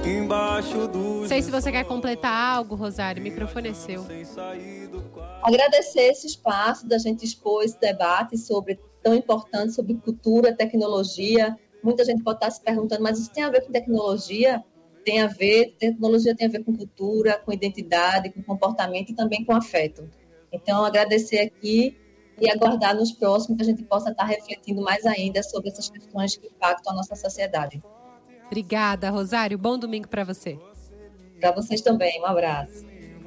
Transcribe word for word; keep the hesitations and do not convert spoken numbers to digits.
embaixo do... Não sei se você quer completar algo, Rosário, o microfone é seu. Agradecer esse espaço da gente expor esse debate sobre tão importante, sobre cultura, tecnologia. Muita gente pode estar se perguntando, mas isso tem a ver com tecnologia? Tem a ver, tecnologia tem a ver com cultura, com identidade, com comportamento e também com afeto. Então, agradecer aqui e aguardar nos próximos que a gente possa estar refletindo mais ainda sobre essas questões que impactam a nossa sociedade. Obrigada, Rosário. Bom domingo para você. Para vocês também. Um abraço.